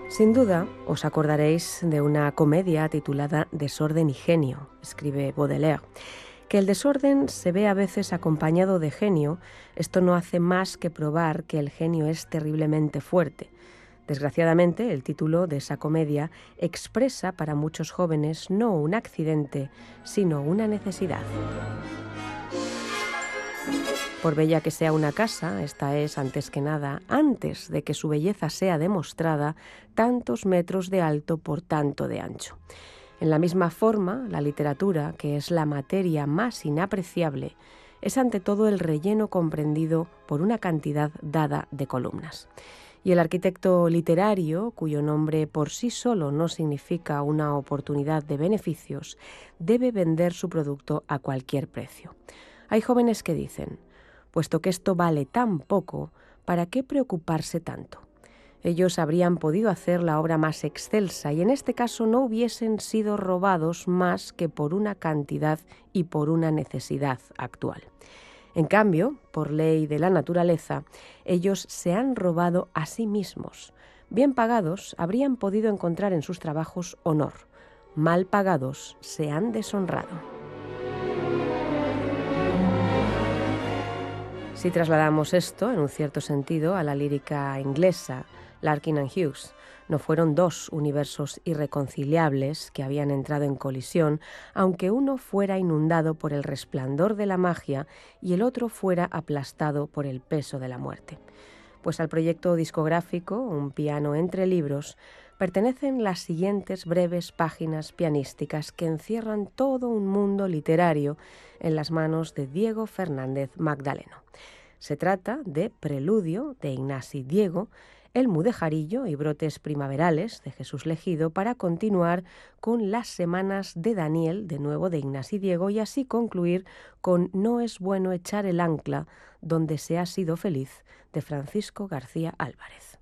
Sin duda, os acordaréis de una comedia titulada Desorden y genio, escribe Baudelaire. Que el desorden se ve a veces acompañado de genio, esto no hace más que probar que el genio es terriblemente fuerte. Desgraciadamente, el título de esa comedia expresa para muchos jóvenes no un accidente, sino una necesidad. Por bella que sea una casa, esta es, antes que nada, antes de que su belleza sea demostrada, tantos metros de alto por tanto de ancho. En la misma forma, la literatura, que es la materia más inapreciable, es ante todo el relleno comprendido por una cantidad dada de columnas. Y el arquitecto literario, cuyo nombre por sí solo no significa una oportunidad de beneficios, debe vender su producto a cualquier precio. Hay jóvenes que dicen: puesto que esto vale tan poco, ¿para qué preocuparse tanto? Ellos habrían podido hacer la obra más excelsa y en este caso no hubiesen sido robados más que por una cantidad y por una necesidad actual. En cambio, por ley de la naturaleza, ellos se han robado a sí mismos. Bien pagados, habrían podido encontrar en sus trabajos honor. Mal pagados, se han deshonrado. Si trasladamos esto, en un cierto sentido, a la lírica inglesa, Larkin and Hughes, no fueron dos universos irreconciliables que habían entrado en colisión, aunque uno fuera inundado por el resplandor de la magia y el otro fuera aplastado por el peso de la muerte. Pues al proyecto discográfico, Un piano entre libros, pertenecen las siguientes breves páginas pianísticas que encierran todo un mundo literario en las manos de Diego Fernández Magdaleno. Se trata de Preludio de Ignasi Diego, El Mudejarillo y brotes primaverales de Jesús Legido, para continuar con Las semanas de Daniel, de nuevo de Ignasi Diego, y así concluir con No es bueno echar el ancla donde se ha sido feliz, de Francisco García Álvarez.